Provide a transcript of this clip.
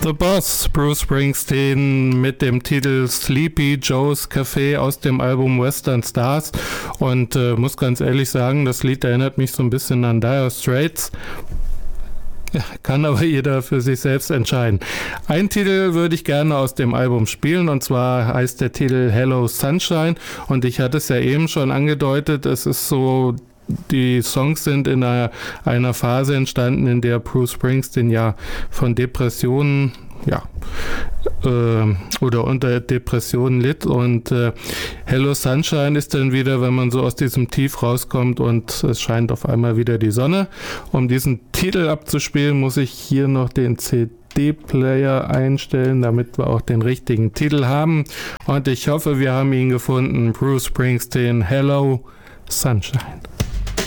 The Boss, Bruce Springsteen mit dem Titel Sleepy Joe's Café aus dem Album Western Stars und muss ganz ehrlich sagen, das Lied erinnert mich so ein bisschen an Dire Straits. Kann aber jeder für sich selbst entscheiden. Einen Titel würde ich gerne aus dem Album spielen und zwar heißt der Titel Hello Sunshine und ich hatte es ja eben schon angedeutet, es ist so, die Songs sind in einer Phase entstanden, in der Bruce Springsteen ja von Depressionen oder unter Depressionen litt und Hello Sunshine ist dann wieder, wenn man so aus diesem Tief rauskommt und es scheint auf einmal wieder die Sonne. Um diesen Titel abzuspielen, muss ich hier noch den CD-Player einstellen, damit wir auch den richtigen Titel haben und ich hoffe, wir haben ihn gefunden. Bruce Springsteen, Hello Sunshine.